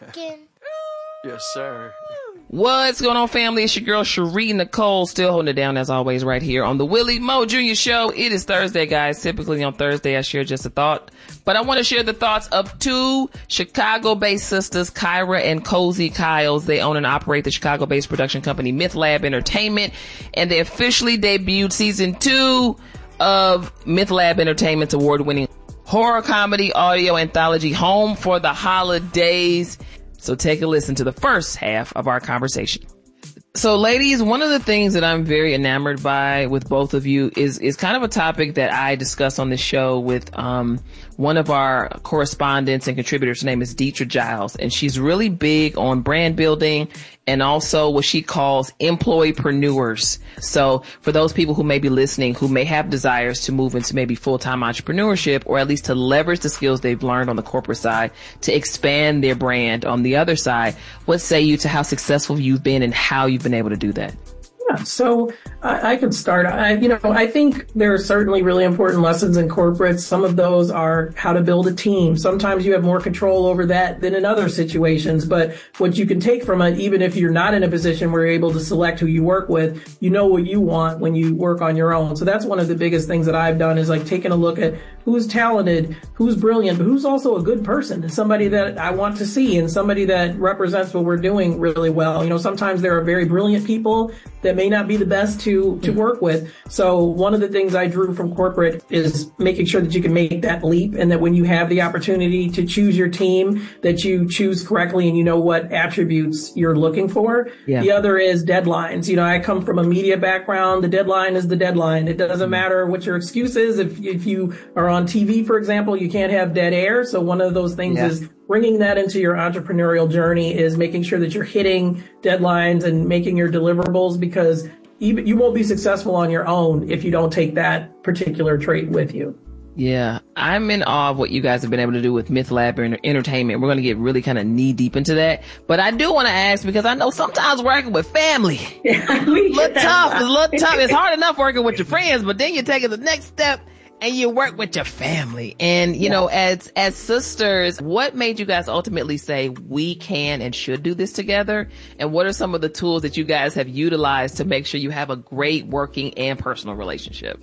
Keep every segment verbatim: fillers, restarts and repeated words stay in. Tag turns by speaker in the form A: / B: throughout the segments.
A: chicken.
B: Yes, sir.
C: What's going on, family? It's your girl, Cherie Nicole, still holding it down as always right here on the Willie Mo Junior Show. It is Thursday, guys. Typically on Thursday, I share just a thought, but I want to share the thoughts of two Chicago-based sisters, Kyra and Cozy Kyles. They own and operate the Chicago-based production company Myth Lab Entertainment, and they officially debuted season two of Myth Lab Entertainment's award-winning horror comedy audio anthology, Home for the Holidays. So take a listen to the first half of our conversation. So ladies, one of the things that I'm very enamored by with both of you is, is kind of a topic that I discuss on this show with, um, one of our correspondents and contributors. Her name is Deetra Giles, and she's really big on brand building and also what she calls employpreneurs. So for those people who may be listening, who may have desires to move into maybe full-time entrepreneurship, or at least to leverage the skills they've learned on the corporate side to expand their brand on the other side, what say you to how successful you've been and how you've been able to do that?
D: Yeah, so I, I can start. I, you know, I think there are certainly really important lessons in corporate. Some of those are how to build a team. Sometimes you have more control over that than in other situations. But what you can take from it, even if you're not in a position where you're able to select who you work with, you know what you want when you work on your own. So that's one of the biggest things that I've done, is like taking a look at who's talented, who's brilliant, but who's also a good person, and somebody that I want to see, and somebody that represents what we're doing really well. You know, sometimes there are very brilliant people that may not be the best to, to work with. So one of the things I drew from corporate is making sure that you can make that leap, and that when you have the opportunity to choose your team, that you choose correctly and you know what attributes you're looking for. Yeah. The other is deadlines. You know, I come from a media background. The deadline is the deadline. It doesn't matter what your excuse is. If, if you are on T V, for example, you can't have dead air. So one of those things yeah. is bringing that into your entrepreneurial journey, is making sure that you're hitting deadlines and making your deliverables, because even, you won't be successful on your own if you don't take that particular trait with you.
C: Yeah, I'm in awe of what you guys have been able to do with Myth Lab Entertainment. We're going to get really kind of knee deep into that. But I do want to ask, because I know sometimes working with family, yeah, it's a little tough. It's a little tough. It's hard enough working with your friends, but then you're taking the next step and you work with your family. And, you yeah. know, as, as sisters, what made you guys ultimately say we can and should do this together? And what are some of the tools that you guys have utilized to make sure you have a great working and personal relationship?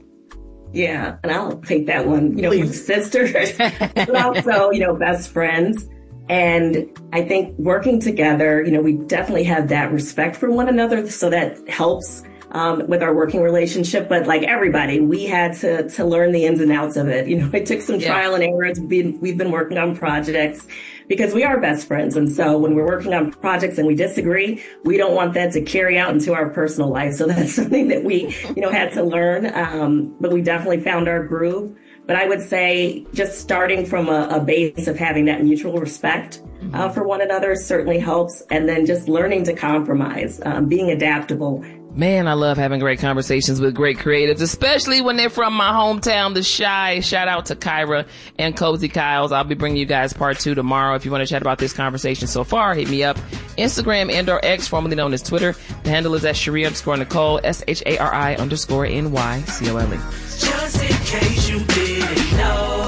E: Yeah, and I'll take that one, you know, we're sisters, but also, you know, best friends. And I think working together, you know, we definitely have that respect for one another. So that helps um, with our working relationship. But like everybody, we had to to learn the ins and outs of it. You know, it took some yeah. trial and error. We've been, we've been working on projects because we are best friends. And so when we're working on projects and we disagree, we don't want that to carry out into our personal life. So that's something that we, you know, had to learn. Um, but we definitely found our groove. But I would say just starting from a, a base of having that mutual respect uh, for one another certainly helps. And then just learning to compromise, um, being adaptable.
C: Man, I love having great conversations with great creatives, especially when they're from my hometown, The Chi. Shout out to Kyra and Cozy Kyles. I'll be bringing you guys part two tomorrow. If you want to chat about this conversation so far, hit me up. Instagram and or X, formerly known as Twitter. The handle is at Cherie underscore Nicole, S H A R I underscore N Y C O L E.
F: Just in case you didn't know,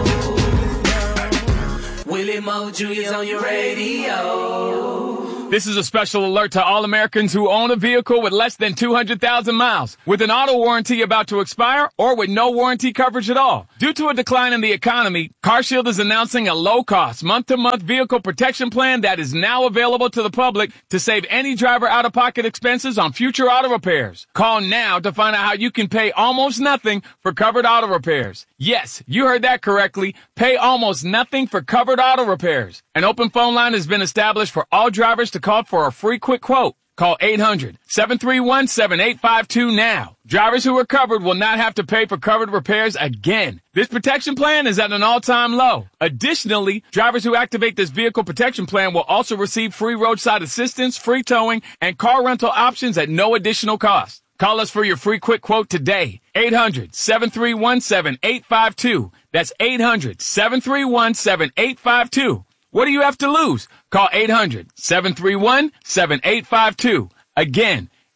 F: Willie Mo Junior's on your radio.
G: This is a special alert to all Americans who own a vehicle with less than two hundred thousand miles, with an auto warranty about to expire, or with no warranty coverage at all. Due to a decline in the economy, CarShield is announcing a low-cost, month-to-month vehicle protection plan that is now available to the public to save any driver out-of-pocket expenses on future auto repairs. Call now to find out how you can pay almost nothing for covered auto repairs. Yes, you heard that correctly. Pay almost nothing for covered auto repairs. An open phone line has been established for all drivers to call for a free quick quote. Call eight hundred, seven three one, seven eight five two now. Drivers who are covered will not have to pay for covered repairs again. This protection plan is at an all-time low. Additionally, drivers who activate this vehicle protection plan will also receive free roadside assistance, free towing, and car rental options at no additional cost. Call us for your free quick quote today. eight hundred, seven three one, seven eight five two. That's eight hundred, seven three one, seven eight five two. What do you have to lose? Call eight hundred, seven three one, seven eight five two. Again,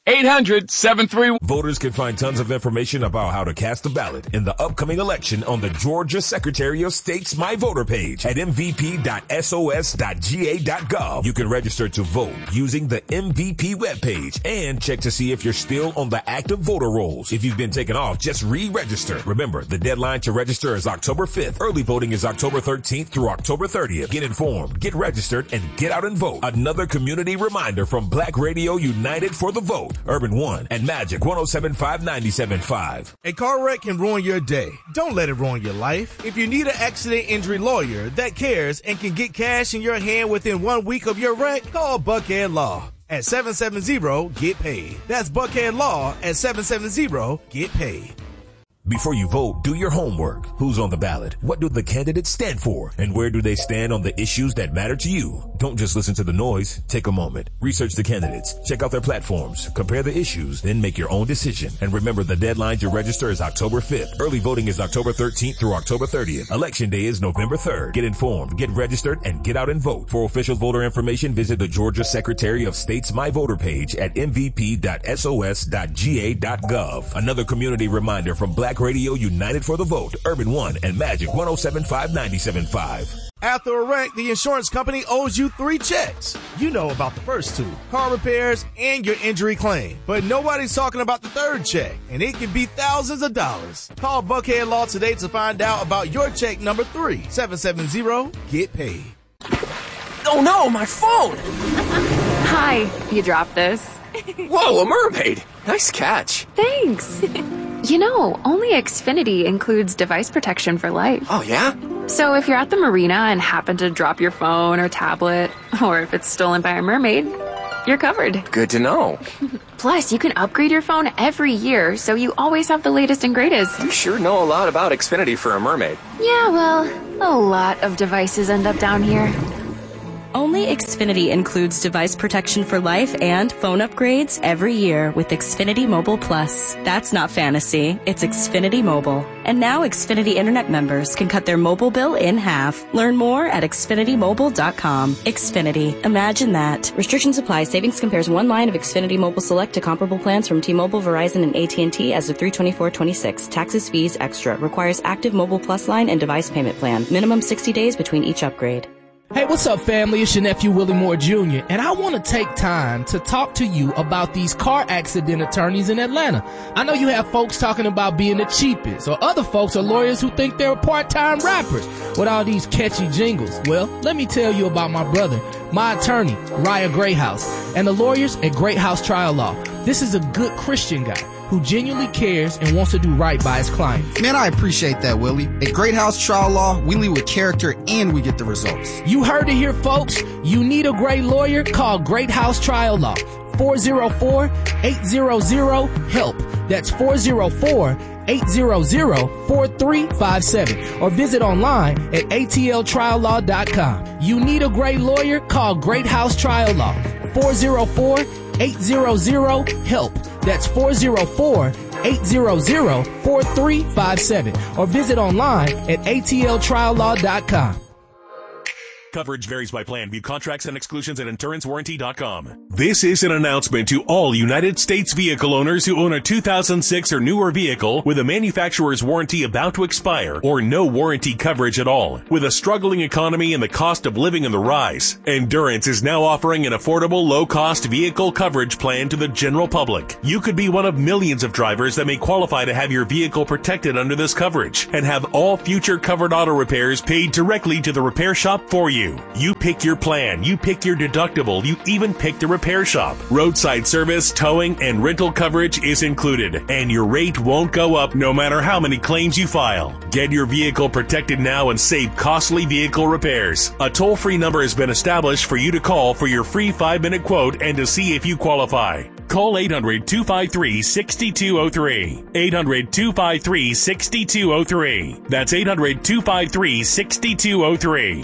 G: eight hundred, seven three one.
A: Voters can find tons of information about how to cast a ballot in the upcoming election on the Georgia Secretary of State's My Voter page at m v p dot s o s dot g a dot gov. You can register to vote using the M V P webpage and check to see if you're still on the active voter rolls. If you've been taken off, just re-register. Remember, the deadline to register is October fifth. Early voting is October thirteenth through October thirtieth. Get informed, get registered, and get out and vote. Another community reminder from Black Radio United for the Vote, Urban One, and Magic one oh seven point five, ninety-seven point five.
H: A car wreck can ruin your day. Don't let it ruin your life. If you need an accident injury lawyer that cares and can get cash in your hand within one week of your wreck, call Buckhead Law at seven seven zero, get paid. That's Buckhead Law at seven seven zero, get paid.
A: Before you vote, do your homework. Who's on the ballot? What do the candidates stand for? And where do they stand on the issues that matter to you? Don't just listen to the noise. Take a moment. Research the candidates. Check out their platforms. Compare the issues. Then make your own decision. And remember, the deadline to register is October fifth. Early voting is October thirteenth through October thirtieth. Election day is November third. Get informed, get registered, and get out and vote. For official voter information, visit the Georgia Secretary of State's My Voter page at m v p dot s o s dot g a dot gov. Another community reminder from Black Radio United for the Vote, Urban One, and Magic one oh seven point five, ninety-seven point five.
H: After a wreck, the insurance company owes you three checks. You know about the first two, car repairs and your injury claim. But nobody's talking about the third check, and it can be thousands of dollars. Call Buckhead Law today to find out about your check number three. seven seven zero, get paid.
B: Oh no, my phone!
I: Hi, you dropped this.
B: Whoa, a mermaid! Nice catch.
I: Thanks. You know, only Xfinity includes device protection for life.
B: Oh, yeah?
I: So if you're at the marina and happen to drop your phone or tablet, or if it's stolen by a mermaid, you're covered.
B: Good to know.
I: Plus, you can upgrade your phone every year, so you always have the latest and greatest.
B: You sure know a lot about Xfinity for a mermaid.
I: Yeah, well, a lot of devices end up down here.
J: Only Xfinity includes device protection for life and phone upgrades every year with Xfinity Mobile Plus. That's not fantasy, it's Xfinity Mobile. And now Xfinity Internet members can cut their mobile bill in half. Learn more at xfinity mobile dot com. Xfinity. Imagine that. Restrictions apply. Savings compares one line of Xfinity Mobile Select to comparable plans from T-Mobile, Verizon, and A T and T as of three twenty-four twenty-six. Taxes, fees, extra. Requires active Mobile Plus line and device payment plan. Minimum sixty days between each upgrade.
K: Hey, what's up, family? It's your nephew, Willie Moore Junior, and I want to take time to talk to you about these car accident attorneys in Atlanta. I know you have folks talking about being the cheapest, or other folks are lawyers who think they're part-time rappers with all these catchy jingles. Well, let me tell you about my brother, my attorney, Raya Greathouse, and the lawyers at Greathouse Trial Law. This is a good Christian guy who genuinely cares and wants to do right by his clients.
L: Man, I appreciate that, Willie. At Greathouse Trial Law, we lead with character and we get the results.
K: You heard it here, folks. You need a great lawyer? Call Greathouse Trial Law. four oh four, eight hundred, HELP. That's four oh four, eight hundred, four three five seven. Or visit online at a t l trial law dot com. You need a great lawyer? Call Greathouse Trial Law. four oh four, eight hundred, HELP. That's four oh four, eight hundred, four three five seven. Or visit online at a t l trial law dot com.
M: Coverage varies by plan. View contracts and exclusions at insurance warranty dot com. This is an announcement to all United States vehicle owners who own a two thousand six or newer vehicle with a manufacturer's warranty about to expire or no warranty coverage at all. With a struggling economy and the cost of living on the rise, Endurance is now offering an affordable, low-cost vehicle coverage plan to the general public. You could be one of millions of drivers that may qualify to have your vehicle protected under this coverage and have all future covered auto repairs paid directly to the repair shop for you. You pick your plan, you pick your deductible, you even pick the repair shop. Roadside service, towing, and rental coverage is included, and your rate won't go up no matter how many claims you file. Get your vehicle protected now and save costly vehicle repairs. A toll-free number has been established for you to call for your free five-minute quote and to see if you qualify. Call eight hundred, two five three, six two zero three. eight hundred, two five three, six two zero three. That's eight hundred, two five three, six two zero three.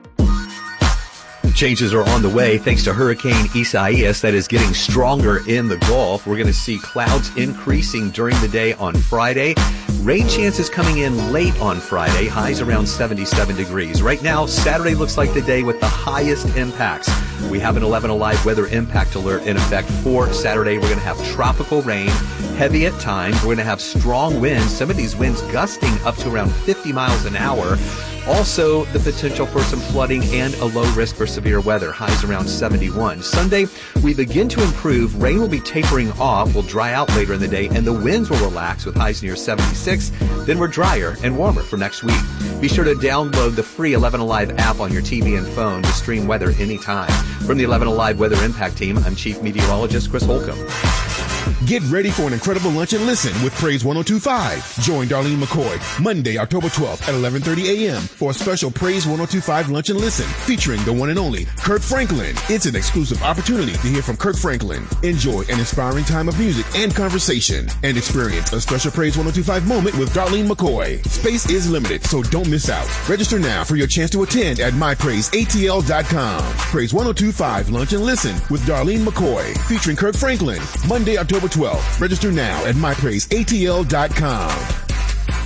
N: Changes are on the way thanks to Hurricane Isaias that is getting stronger in the Gulf. We're going to see clouds increasing during the day on Friday. Rain chances coming in late on Friday, highs around seventy-seven degrees. Right now, Saturday looks like the day with the highest impacts. We have an eleven Alive weather impact alert in effect for Saturday. We're going to have tropical rain, heavy at times. We're going to have strong winds, some of these winds gusting up to around fifty miles an hour. Also, the potential for some flooding and a low risk for severe weather, highs around seventy-one. Sunday, we begin to improve. Rain will be tapering off, will dry out later in the day, and the winds will relax with highs near seventy-six. Then we're drier and warmer for next week. Be sure to download the free eleven Alive app on your T V and phone to stream weather anytime. From the eleven Alive Weather Impact Team, I'm Chief Meteorologist Chris Holcomb.
O: Get ready for an incredible lunch and listen with Praise one oh two point five. Join Darlene McCoy Monday, October twelfth at eleven thirty a.m. for a special Praise one oh two point five lunch and listen featuring the one and only Kirk Franklin. It's an exclusive opportunity to hear from Kirk Franklin. Enjoy an inspiring time of music and conversation and experience a special Praise one oh two point five moment with Darlene McCoy. Space is limited, so don't miss out. Register now for your chance to attend at my praise A T L dot com. Praise one oh two point five lunch and listen with Darlene McCoy featuring Kirk Franklin. Monday, October twelfth. Register now at my praise A T L dot com.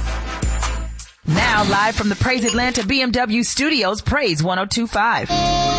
P: Now live from the Praise Atlanta B M W Studios, Praise one oh two point five.